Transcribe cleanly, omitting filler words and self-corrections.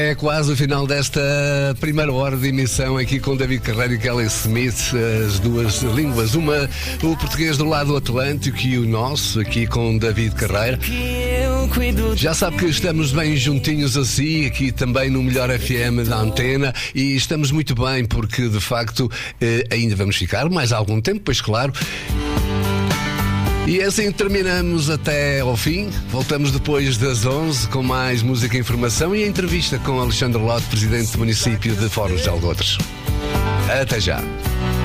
É quase o final desta primeira hora de emissão aqui com David Carreira e Kelly Smith, as duas línguas, uma o português do lado atlântico e o nosso aqui com David Carreira. Já sabe que estamos bem juntinhos assim, aqui também no Melhor FM da Antena, e estamos muito bem porque de facto ainda vamos ficar mais algum tempo, pois claro. E assim terminamos até ao fim. Voltamos depois das 11 com mais música e informação e a entrevista com Alexandre Lote, presidente do município de Foros de Algodres. Até já.